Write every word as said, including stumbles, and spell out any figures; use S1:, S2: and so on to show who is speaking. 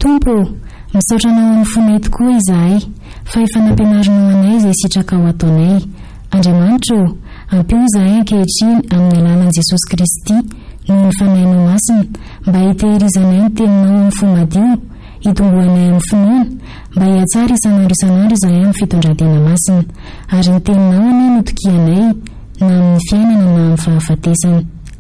S1: Tompo, misaotra anao amin'ny fonay tokoa izahay, fa efa nampianarinao anay izay sitraka ao ataonay. Andriamanitra, ampio izahay ankehitriny amin'ny alalan'i Jesosy Kristy noho ny fanahinao masina, mba hitehirizanay ny teninao amin'ny fo madio, hitombohanay amin'ny finoana, mba hiatsara isanandro isanandro izahay amin'ny fitondratena masina, ary ny teninao anay no tokianay na amin'ny fiainana na amin'ny fahafatesana.